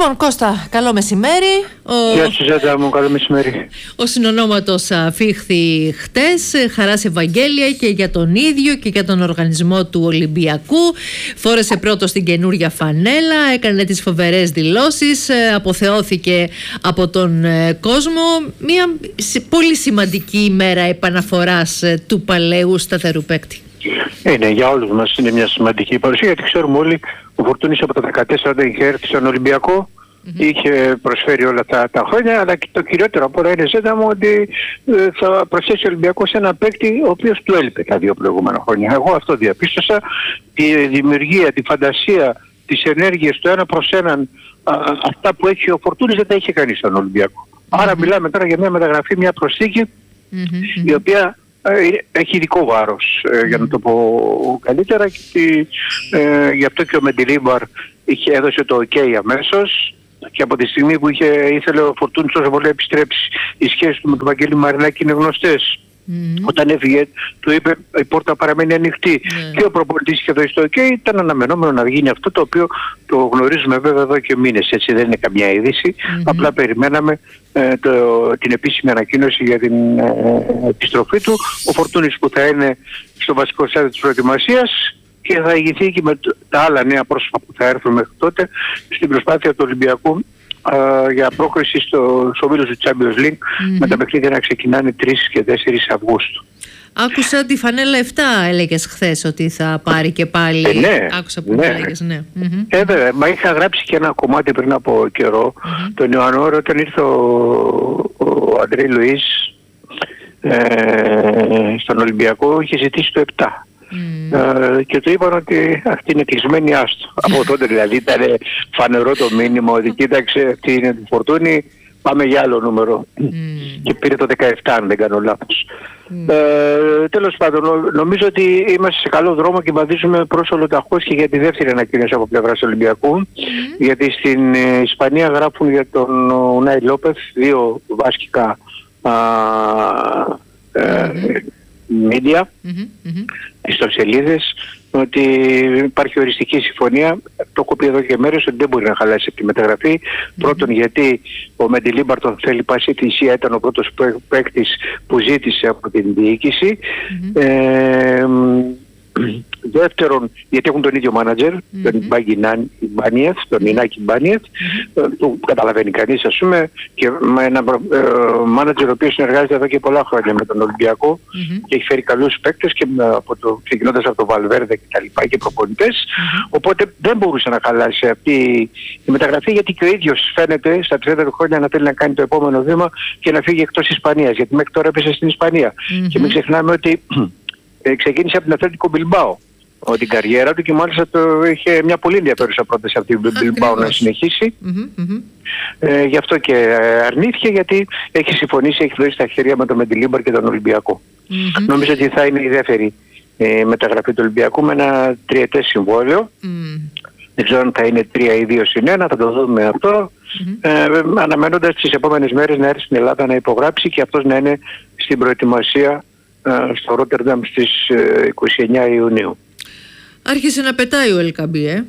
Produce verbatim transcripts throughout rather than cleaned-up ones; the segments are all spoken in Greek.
Λοιπόν, Κώστα, καλό μεσημέρι. Ο... Γεια σας, Ζέτα μου, καλό μεσημέρι. Ο συνονόματος αφήχθη χτες, χαράς Ευαγγέλια και για τον ίδιο και για τον οργανισμό του Ολυμπιακού. Φόρεσε πρώτο στην καινούρια φανέλα, έκανε τις φοβερές δηλώσεις, αποθεώθηκε από τον κόσμο. Μια πολύ σημαντική ημέρα επαναφοράς του παλαιού σταθερού παίκτη. Είναι, για όλους μας είναι μια σημαντική παρουσία, γιατί ξέρουμε όλοι ο Φορτούνης από το δεκατέσσερα δεν είχε έρθει στον Ολυμπιακό, mm-hmm. είχε προσφέρει όλα τα, τα χρόνια, αλλά και το κυριότερο από όλα είναι, Ζέτα μου, ότι ε, θα προσθέσει ο Ολυμπιακός ένα παίκτη ο οποίος του έλειπε τα δύο προηγούμενα χρόνια. Εγώ αυτό διαπίστωσα, τη δημιουργία, τη φαντασία, τις ενέργειες του ένα προς έναν, α, αυτά που έχει ο Φορτούνης δεν τα είχε κανείς στον Ολυμπιακό. Mm-hmm. Άρα μιλάμε τώρα για μια μεταγραφή, μια προσθήκη, mm-hmm. η οποία έχει ειδικό βάρος, ε, για να το πω καλύτερα, και ε, γι' αυτό και ο Μεντιλίμπαρ είχε έδωσε το ok αμέσως, και από τη στιγμή που είχε, ήθελε ο Φορτούνης τόσο πολύ επιστρέψει, οι σχέσεις του με τον Βαγγέλη Μαρινάκη είναι γνωστές. Mm-hmm. Όταν έφυγε του είπε η πόρτα παραμένει ανοιχτή, mm-hmm. και ο προπονητής είχε δώσει το ok, ήταν αναμενόμενο να γίνει αυτό, το οποίο το γνωρίζουμε βέβαια εδώ και μήνες, έτσι δεν είναι καμιά είδηση, mm-hmm. απλά περιμέναμε ε, το, την επίσημη ανακοίνωση για την ε, επιστροφή του. Ο Φορτούνης που θα είναι στο βασικό στάδιο της προετοιμασίας και θα ηγηθεί και με τα άλλα νέα πρόσωπα που θα έρθουν μέχρι τότε στην προσπάθεια του Ολυμπιακού Uh, για πρόκριση στο ομίλους του Champions League, mm-hmm. με τα παιχνίδια να ξεκινάνε τρεις και τέσσερις Αυγούστου. Άκουσα τη φανέλα επτά, έλεγες χθες ότι θα πάρει και πάλι. Ε, ναι, Άκουσα που ναι. έλεγες, ναι. Mm-hmm. Ε, βέβαια, μα είχα γράψει και ένα κομμάτι πριν από καιρό, mm-hmm. τον Ιανουάριο, όταν ήρθε ο, ο Αντρέι Λουίς ε, στον Ολυμπιακό, είχε ζητήσει το επτά. Mm. Uh, και του είπαν ότι αυτή είναι κλεισμένη, άστο. Από τότε δηλαδή ήταν φανερό το μήνυμα ότι κοίταξε, αυτή είναι του Φορτούνη, πάμε για άλλο νούμερο. Mm. Και πήρε το δεκαεπτά, αν δεν κάνω λάθος. Mm. Uh, τέλος πάντων, νομίζω ότι είμαστε σε καλό δρόμο και βαδίζουμε προς ολοταχώς και για τη δεύτερη ανακοίνωση από πλευράς Ολυμπιακού. Mm. Γιατί στην ε, Ισπανία γράφουν για τον Ουνάι Λόπεθ δύο βάσκικα uh, uh, mm. media, mm-hmm, mm-hmm. ιστοσελίδες, ότι υπάρχει οριστική συμφωνία. Το έχω πει εδώ και μέρες ότι δεν μπορεί να χαλάσει από τη μεταγραφή. Mm-hmm. Πρώτον, γιατί ο Μεντιλίμπαρ τον θέλει πάση θυσία, ήταν ο πρώτος παίκτης που ζήτησε από την διοίκηση. Mm-hmm. Ε, δεύτερον, γιατί έχουν τον ίδιο μάνατζερ, mm-hmm. τον Μπάνιεθ, τον Ινάκη Μπάνιεθ, mm-hmm. που καταλαβαίνει κανείς, ας πούμε, και με ένα ε, μάνατζερ ο οποίος συνεργάζεται εδώ και πολλά χρόνια με τον Ολυμπιακό, mm-hmm. και έχει φέρει καλούς παίκτες, και από το, ξεκινώντας από τον Βαλβέρδε και τα λοιπά, και προπονητές, mm-hmm. οπότε δεν μπορούσε να χαλάσει αυτή η μεταγραφή, γιατί και ο ίδιος φαίνεται στα τριάντα χρόνια να θέλει να κάνει το επόμενο βήμα και να φύγει εκτός Ισπανίας, γιατί μέχρι τώρα έπεσε στην Ισπανία. Mm-hmm. Και μην ξεχνάμε ότι ξεκίνησε από την Ατλέτικο Μπιλμπάο την καριέρα του, και μάλιστα το είχε μια πολύ ενδιαφέρουσα πρόταση από την Μπιλμπάο να συνεχίσει. Mm-hmm, mm-hmm. Ε, γι' αυτό και αρνήθηκε, γιατί έχει συμφωνήσει, έχει δώσει τα χέρια με τον Μεντιλίμπαρ και τον Ολυμπιακό. Mm-hmm. Νομίζω ότι θα είναι η δεύτερη ε, μεταγραφή του Ολυμπιακού με ένα τριετές συμβόλαιο. Mm. Δεν ξέρω αν θα είναι τρία ή δύο συν ένα, θα το δούμε αυτό. Mm-hmm. Ε, αναμένοντας τις επόμενες μέρες να έρθει στην Ελλάδα να υπογράψει και αυτός να είναι στην προετοιμασία στο Ρότερνταμ στις είκοσι εννέα Ιουνίου. Άρχισε να πετάει ο Ελκαμπή, ε.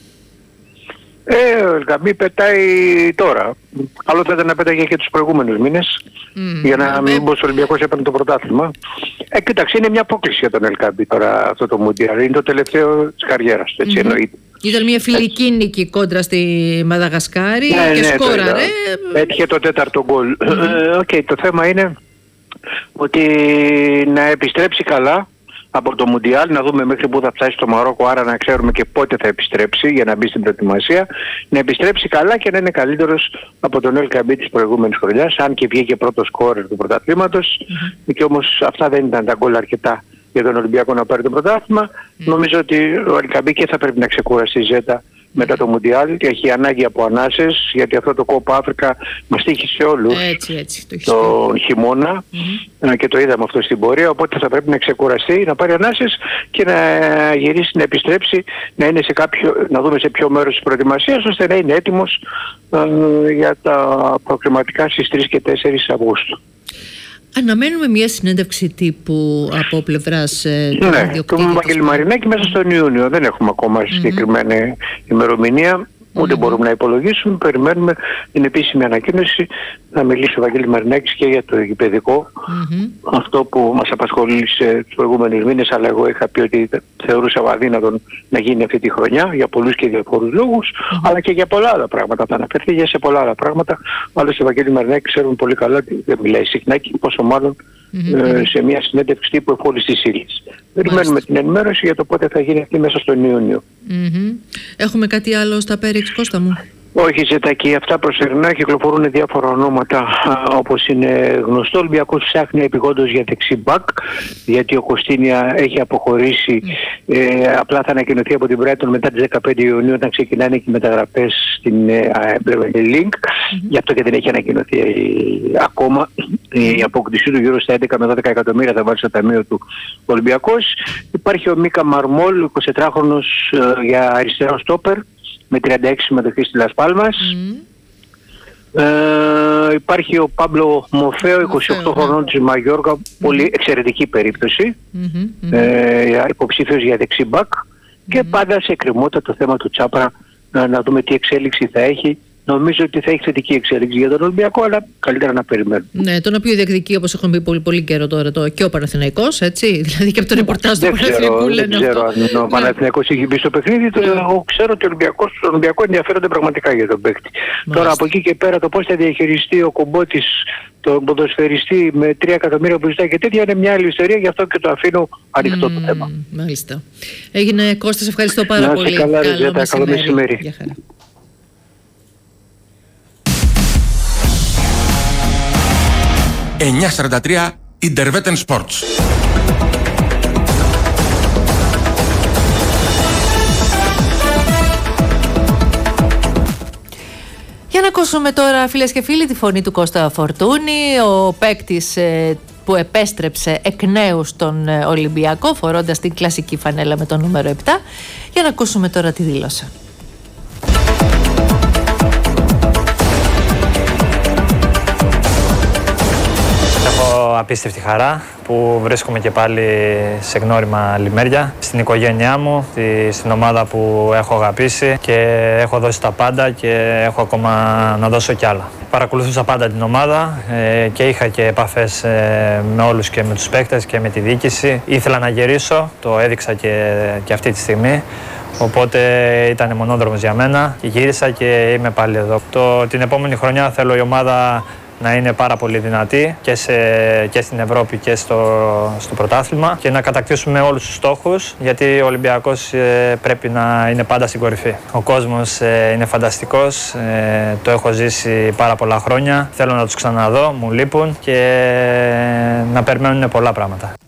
Ε, ο Ελκαμπή πετάει τώρα. Άλλο θα ήταν να πέταγε και τους προηγούμενους μήνες, mm, για να μην μπω στο Ολυμπιακός έπαιρνε το πρωτάθλημα. Ε, κοίταξε, είναι μια απόκληση για τον Ελκαμπή τώρα αυτό το Μουντιάλ. Είναι το τελευταίο της καριέρας του, έτσι mm-hmm. εννοείται. Ήταν μια φιλική έτσι. Νίκη κόντρα στη Μαδαγασκάρη, ναι, και ναι, σκόραρε. Έτυχε το τέταρτο γκολ. Mm-hmm. ε, okay, το θέμα είναι ότι να επιστρέψει καλά από το Μουντιάλ, να δούμε μέχρι πού θα φτάσει στο Μαρόκο, άρα να ξέρουμε και πότε θα επιστρέψει για να μπει στην προετοιμασία, να επιστρέψει καλά και να είναι καλύτερος από τον Ελκαμπή της προηγούμενης χρονιάς, αν και βγήκε πρώτος σκόρερ του πρωταθλήματος, mm-hmm. και όμως αυτά δεν ήταν τα γκολ αρκετά για τον Ολυμπιακό να πάρει το πρωτάθλημα. Mm-hmm. Νομίζω ότι ο Ελκαμπή και θα πρέπει να ξεκουραστεί, Ζέτα, μετά το Μουντιάλ, και έχει ανάγκη από ανάσες, γιατί αυτό το Κόπα Αφρικα μας τύχησε όλους έτσι, έτσι, το τον χειμώνα, mm-hmm. και το είδαμε αυτό στην πορεία, οπότε θα πρέπει να ξεκουραστεί, να πάρει ανάσες και να γυρίσει, να επιστρέψει, να, είναι σε κάποιο, να δούμε σε ποιο μέρος της προετοιμασίας, ώστε να είναι έτοιμος ε, για τα προκριματικά στις τρεις και τέσσερις Αυγούστου. Αναμένουμε μια συνέντευξη τύπου από πλευράς ε, του ναι, του Βαγγέλη Μαρινάκη μέσα στον Ιούνιο. Δεν έχουμε ακόμα συγκεκριμένη mm-hmm. ημερομηνία. Ούτε mm-hmm. μπορούμε να υπολογίσουμε. Περιμένουμε την επίσημη ανακοίνωση να μιλήσει ο Βαγγέλης Μαρινάκης και για το γηπεδικό. Mm-hmm. Αυτό που μας απασχολήσε τους προηγούμενους μήνες, αλλά εγώ είχα πει ότι θεωρούσα αδύνατον να γίνει αυτή τη χρονιά για πολλούς και διαφόρους λόγους, mm-hmm. αλλά και για πολλά άλλα πράγματα. Θα αναφερθεί για σε πολλά άλλα πράγματα. Άλλωστε ο Βαγγέλης Μαρινάκης ξέρουμε πολύ καλά ότι δεν μιλάει συχνά και πόσο μάλλον mm-hmm. ε, σε μια συνέντευξη τύπου εφόλης της ύλης. Περιμένουμε την ενημέρωση για το πότε θα γίνει αυτή μέσα στον Ιούνιο. Mm-hmm. Έχουμε κάτι άλλο στα Πέριξ, Κώστα μου? Όχι, Ζετακή, αυτά προσωρινά κυκλοφορούν διάφορα ονόματα, όπως είναι γνωστό. Ο Ολυμπιακός ψάχνει επειγόντως για δεξί μπακ, γιατί ο Κωστίνια έχει αποχωρήσει. Mm. Ε, απλά θα ανακοινωθεί από την Brighton μετά τις δεκαπέντε Ιουνίου, όταν ξεκινάνε και οι μεταγραφές στην ε, Premier League. Mm-hmm. Γι' αυτό και δεν έχει ανακοινωθεί ε, ακόμα. Η απόκτησή του γύρω στα έντεκα με δώδεκα εκατομμύρια θα βάλει στο ταμείο του Ολυμπιακός. Υπάρχει ο Μίκα Μαρμόλ, εικοσιτετράχρονος ε, για αριστερό στόπερ, με τριάντα έξι συμμετοχή στη Λας Πάλμας. Mm. Ε, υπάρχει ο Πάμπλο Μοφέο, είκοσι οκτώ χρονών της Μαγιόρκα, mm. πολύ εξαιρετική περίπτωση, mm-hmm. ε, υποψήφιος για δεξί μπακ. Mm. Και πάντα σε εκκρεμότητα το θέμα του Τσάπρα, να, να δούμε τι εξέλιξη θα έχει. Νομίζω ότι θα έχει θετική εξέλιξη για τον Ολυμπιακό, αλλά καλύτερα να περιμένουμε. Ναι, τον οποίο διεκδικεί, όπως έχουμε πει πολύ, πολύ καιρό τώρα, το, και ο Παναθηναϊκός, έτσι. Δηλαδή και από το ρεπορτάζ του Παναθηναϊκού λένε. Δεν ξέρω αν ο Παναθηναϊκός έχει μπει στο παιχνίδι. Το, εγώ ξέρω ότι ο Ολυμπιακό ενδιαφέρονται πραγματικά για τον παίκτη. Τώρα από εκεί και πέρα το πώς θα διαχειριστεί ο Κομπότης τον ποδοσφαιριστή με τρία εκατομμύρια που ζητάει και τέτοια είναι μια άλλη ιστορία, γι' αυτό και το αφήνω ανοιχτό mm, το θέμα. Μάλιστα. Έγινε, Κώστα, σε ευχαριστώ πάρα να, πολύ. Καλά, καλό, Ριζέτα, καλό μεσημέρι. Γεια χαρά. εννιά σαράντα τρία Intervetten Sports. Για να ακούσουμε τώρα, φίλες και φίλοι, τη φωνή του Κώστα Φορτούνη, ο παίκτης ε, που επέστρεψε εκ νέου στον ε, Ολυμπιακό φορώντας την κλασική φανέλα με το νούμερο επτά. Για να ακούσουμε τώρα τη δήλωση. Απίστευτη χαρά που βρίσκομαι και πάλι σε γνώριμα λιμέρια, στην οικογένειά μου, στην ομάδα που έχω αγαπήσει και έχω δώσει τα πάντα και έχω ακόμα να δώσω κι άλλα. Παρακολουθούσα πάντα την ομάδα και είχα και επαφές με όλους και με τους παίκτες και με τη διοίκηση. Ήθελα να γυρίσω, το έδειξα και, και αυτή τη στιγμή. Οπότε ήταν μονόδρομος για μένα και γύρισα και είμαι πάλι εδώ. Το, την επόμενη χρονιά θέλω η ομάδα να είναι πάρα πολύ δυνατή και, σε, και στην Ευρώπη και στο, στο πρωτάθλημα και να κατακτήσουμε όλους τους στόχους, γιατί ο Ολυμπιακός ε, πρέπει να είναι πάντα στην κορυφή. Ο κόσμος ε, είναι φανταστικός, ε, το έχω ζήσει πάρα πολλά χρόνια, θέλω να τους ξαναδώ, μου λείπουν και ε, να περιμένουν πολλά πράγματα.